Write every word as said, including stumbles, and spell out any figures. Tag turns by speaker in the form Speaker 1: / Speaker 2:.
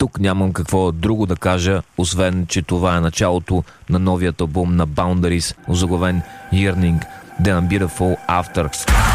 Speaker 1: тук нямам какво друго да кажа, освен, че това е началото на новият албум на Boundaries, озаглавен Yearning, Then I'm Beautiful After.